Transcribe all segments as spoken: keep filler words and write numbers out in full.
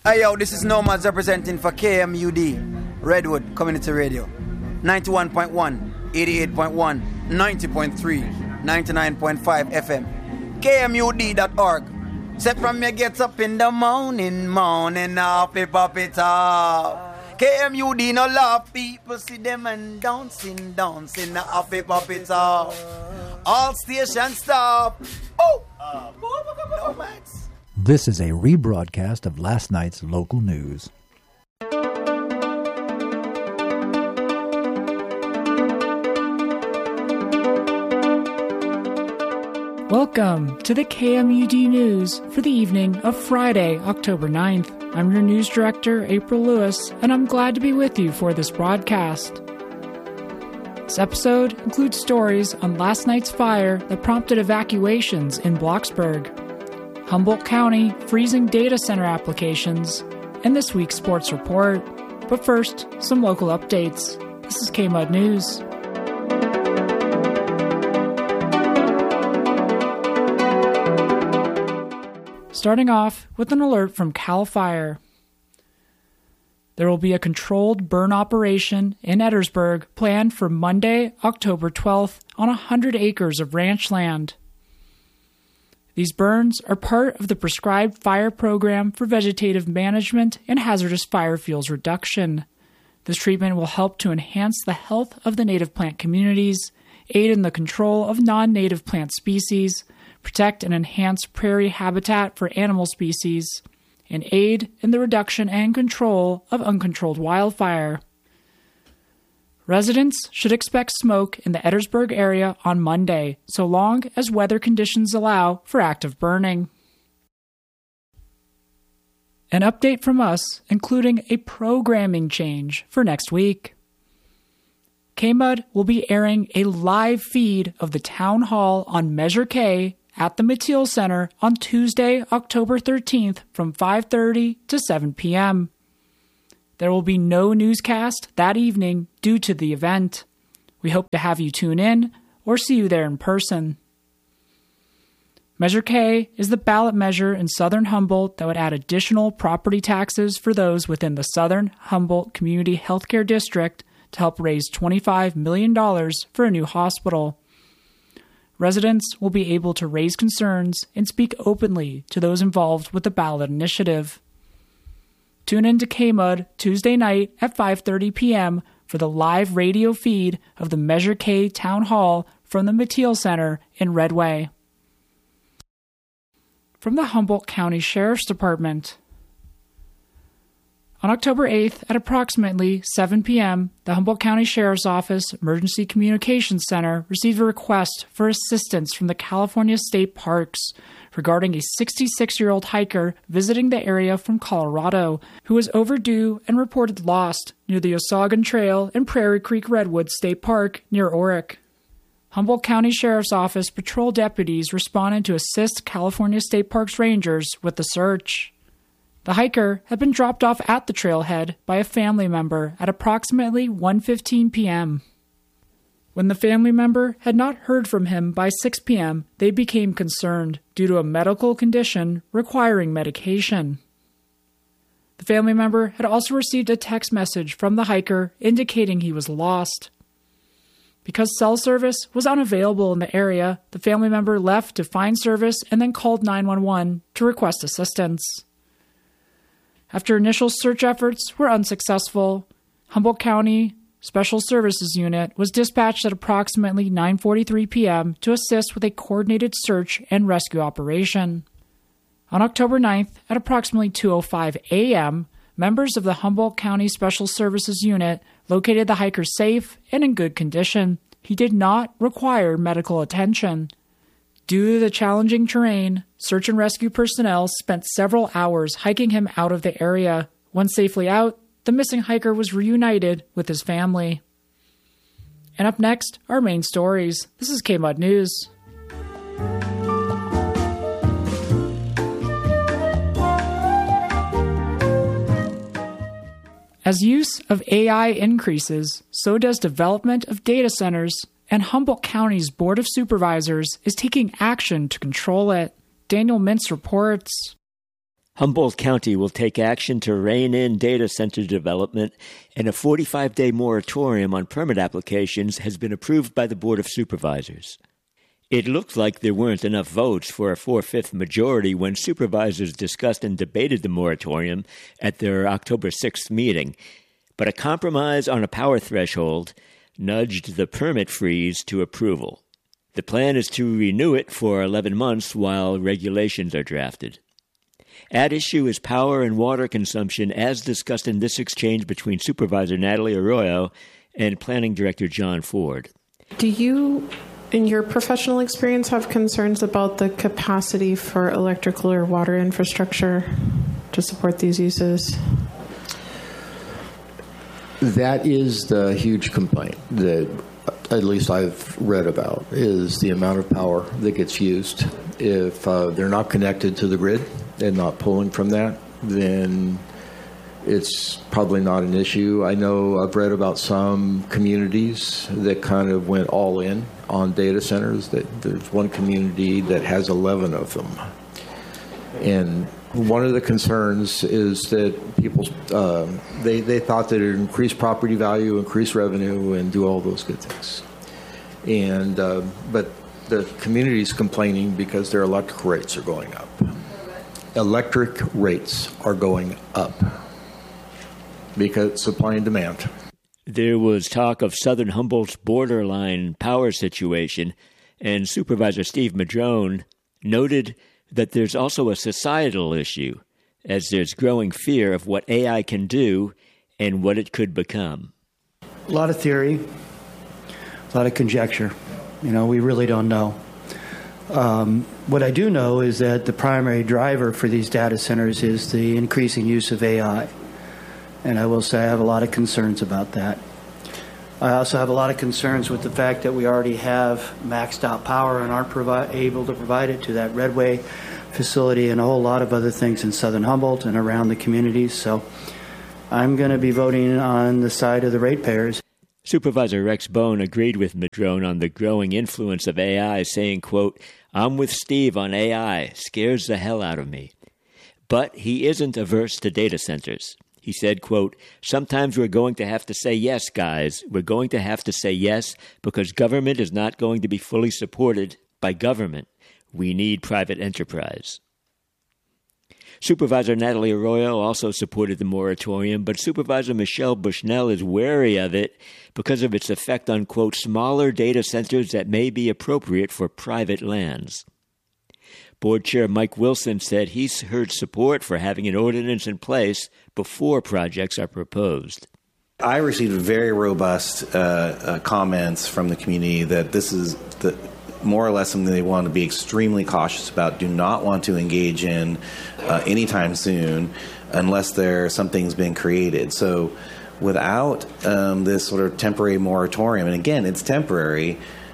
Hey yo, this is Nomads representing for K M U D, Redwood Community Radio. ninety-one point one, eighty-eight point one, ninety point three, ninety-nine point five F M. K M U D dot org. Set from me gets up in the morning, morning, off it, pop it off. K M U D no love, people see them and dancing, dancing, off it, pop it off. All stations stop. Oh! Uh, Nomads. This is a rebroadcast of last night's local news. Welcome to the K M U D News for the evening of Friday, October ninth. I'm your news director, April Lewis, and I'm glad to be with you for this broadcast. This episode includes stories on last night's fire that prompted evacuations in Bloxburg, Humboldt County freezing data center applications, and this week's sports report. But first, some local updates. This is K M U D News. Starting off with an alert from CAL FIRE. There will be a controlled burn operation in Edwardsburg planned for Monday, October twelfth on one hundred acres of ranch land. These burns are part of the prescribed fire program for vegetative management and hazardous fire fuels reduction. This treatment will help to enhance the health of the native plant communities, aid in the control of non-native plant species, protect and enhance prairie habitat for animal species, and aid in the reduction and control of uncontrolled wildfire. Residents should expect smoke in the Edwardsburg area on Monday, so long as weather conditions allow for active burning. An update from us, including a programming change for next week. K M U D will be airing a live feed of the town hall on Measure K at the Mateel Center on Tuesday, October thirteenth from five thirty to seven p.m. There will be no newscast that evening due to the event. We hope to have you tune in or see you there in person. Measure K is the ballot measure in Southern Humboldt that would add additional property taxes for those within the Southern Humboldt Community Healthcare District to help raise twenty-five million dollars for a new hospital. Residents will be able to raise concerns and speak openly to those involved with the ballot initiative. Tune in to K M U D Tuesday night at five thirty p.m. for the live radio feed of the Measure K Town Hall from the Mateel Center in Redway. From the Humboldt County Sheriff's Department. On October eighth at approximately seven p.m., the Humboldt County Sheriff's Office Emergency Communications Center received a request for assistance from the California State Parks regarding a sixty-six-year-old hiker visiting the area from Colorado who was overdue and reported lost near the Osagon Trail and Prairie Creek Redwood State Park near Oric. Humboldt County Sheriff's Office patrol deputies responded to assist California State Parks rangers with the search. The hiker had been dropped off at the trailhead by a family member at approximately one fifteen p.m. When the family member had not heard from him by six p.m., they became concerned due to a medical condition requiring medication. The family member had also received a text message from the hiker indicating he was lost. Because cell service was unavailable in the area, the family member left to find service and then called nine one one to request assistance. After initial search efforts were unsuccessful, Humboldt County Special Services Unit was dispatched at approximately nine forty-three p.m. to assist with a coordinated search and rescue operation. On October ninth, at approximately two oh five a.m., members of the Humboldt County Special Services Unit located the hiker safe and in good condition. He did not require medical attention. Due to the challenging terrain, search and rescue personnel spent several hours hiking him out of the area. Once safely out, the missing hiker was reunited with his family. And up next, our main stories. This is K M U D News. As use of A I increases, so does development of data centers, and Humboldt County's Board of Supervisors is taking action to control it. Daniel Mintz reports. Humboldt County will take action to rein in data center development, and a forty-five day moratorium on permit applications has been approved by the Board of Supervisors. It looked like there weren't enough votes for a four-fifths majority when supervisors discussed and debated the moratorium at their October sixth meeting, but a compromise on a power threshold nudged the permit freeze to approval. The plan is to renew it for eleven months while regulations are drafted. At issue is power and water consumption, as discussed in this exchange between Supervisor Natalie Arroyo and Planning Director John Ford. Do you, in your professional experience, have concerns about the capacity for electrical or water infrastructure to support these uses? That is the huge complaint that at least I've read about, is the amount of power that gets used. If uh, they're not connected to the grid and not pulling from that, then it's probably not an issue. I know I've read about some communities that kind of went all in on data centers. That there's one community that has eleven of them. And one of the concerns is that people, uh, they, they thought that it would increase property value, increase revenue, and do all those good things. And uh, but the community's complaining because their electric rates are going up. Electric rates are going up because supply and demand. There was talk of Southern Humboldt's borderline power situation, and Supervisor Steve Madrone noted that there's also a societal issue, as there's growing fear of what A I can do and what it could become. A lot of theory, a lot of conjecture. You know, we really don't know. Um, what I do know is that the primary driver for these data centers is the increasing use of A I. And I will say I have a lot of concerns about that. I also have a lot of concerns with the fact that we already have maxed out power and aren't provi- able to provide it to that Redway facility and a whole lot of other things in Southern Humboldt and around the communities. So I'm going to be voting on the side of the ratepayers. Supervisor Rex Bone agreed with Madrone on the growing influence of A I, saying, quote, "I'm with Steve on A I. Scares the hell out of me." But he isn't averse to data centers. He said, quote, "Sometimes we're going to have to say yes, guys. We're going to have to say yes because government is not going to be fully supported by government. We need private enterprise." Supervisor Natalie Arroyo also supported the moratorium, but Supervisor Michelle Bushnell is wary of it because of its effect on, quote, "smaller data centers that may be appropriate for private lands." Board Chair Mike Wilson said he's heard support for having an ordinance in place before projects are proposed. I received very robust uh, uh, comments from the community that this is the, more or less something they want to be extremely cautious about, do not want to engage in uh, anytime soon unless there something's been created. So without um, this sort of temporary moratorium, and again, it's temporary,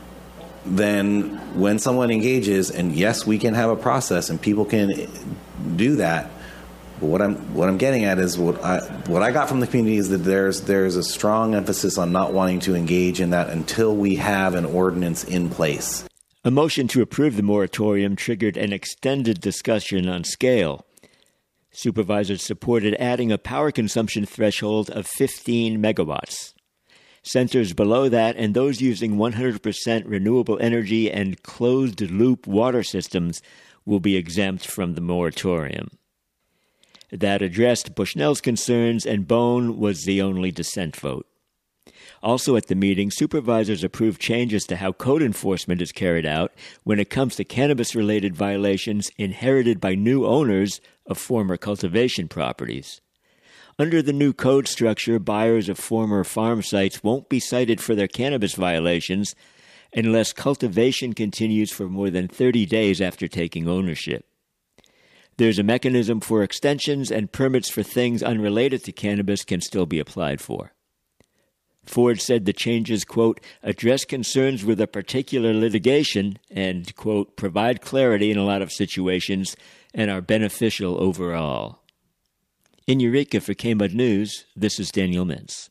then when someone engages, and yes, we can have a process and people can do that. But what I'm what I'm getting at is what I what I got from the community is that there's there's a strong emphasis on not wanting to engage in that until we have an ordinance in place. A motion to approve the moratorium triggered an extended discussion on scale. Supervisors supported adding a power consumption threshold of fifteen megawatts. Centers below that and those using one hundred percent renewable energy and closed-loop water systems will be exempt from the moratorium. That addressed Bushnell's concerns, and Bone was the only dissent vote. Also at the meeting, supervisors approved changes to how code enforcement is carried out when it comes to cannabis-related violations inherited by new owners of former cultivation properties. Under the new code structure, buyers of former farm sites won't be cited for their cannabis violations unless cultivation continues for more than thirty days after taking ownership. There's a mechanism for extensions, and permits for things unrelated to cannabis can still be applied for. Ford said the changes, quote, "address concerns with a particular litigation and, quote, provide clarity in a lot of situations and are beneficial overall." In Eureka for K M U D News, this is Daniel Mintz.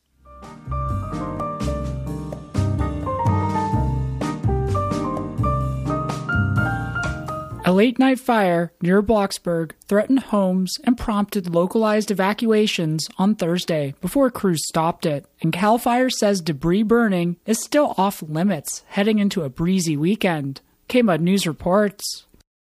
A late-night fire near Blocksburg threatened homes and prompted localized evacuations on Thursday before crews stopped it, and CAL FIRE says debris burning is still off limits heading into a breezy weekend. K M U D News reports.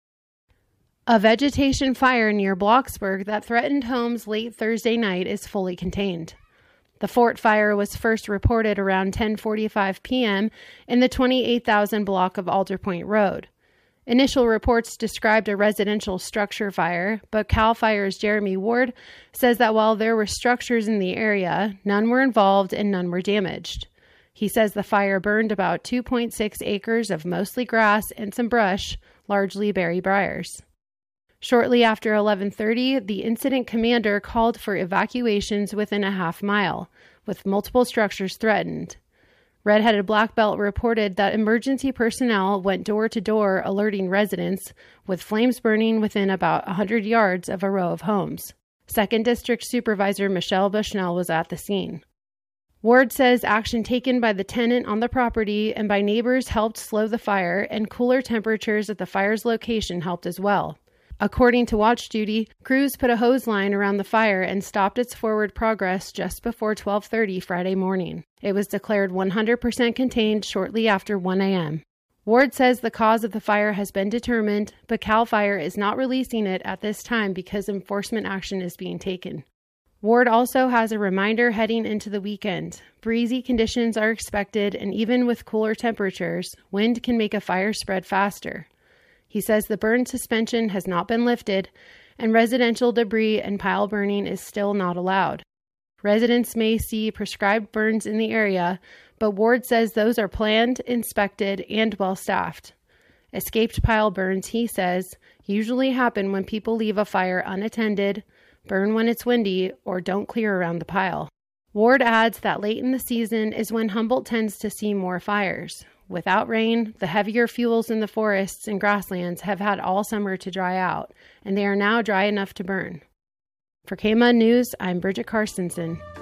A vegetation fire near Blocksburg that threatened homes late Thursday night is fully contained. The Fort fire was first reported around ten forty-five p.m. in the twenty-eight thousand block of Alder Point Road. Initial reports described a residential structure fire, but CAL FIRE's Jeremy Ward says that while there were structures in the area, none were involved and none were damaged. He says the fire burned about two point six acres of mostly grass and some brush, largely berry briars. Shortly after eleven thirty, the incident commander called for evacuations within a half mile, with multiple structures threatened. Red-Headed Black Belt reported that emergency personnel went door to door alerting residents, with flames burning within about one hundred yards of a row of homes. Second District Supervisor Michelle Bushnell was at the scene. Ward says action taken by the tenant on the property and by neighbors helped slow the fire, and cooler temperatures at the fire's location helped as well. According to Watch Duty, crews put a hose line around the fire and stopped its forward progress just before twelve thirty Friday morning. It was declared one hundred percent contained shortly after one a.m. Ward says the cause of the fire has been determined, but CAL FIRE is not releasing it at this time because enforcement action is being taken. Ward also has a reminder heading into the weekend. Breezy conditions are expected, and even with cooler temperatures, wind can make a fire spread faster. He says the burn suspension has not been lifted, and residential debris and pile burning is still not allowed. Residents may see prescribed burns in the area, but Ward says those are planned, inspected, and well-staffed. Escaped pile burns, he says, usually happen when people leave a fire unattended, burn when it's windy, or don't clear around the pile. Ward adds that late in the season is when Humboldt tends to see more fires. Without rain, the heavier fuels in the forests and grasslands have had all summer to dry out, and they are now dry enough to burn. For K M U D News, I'm Bridget Carstensen.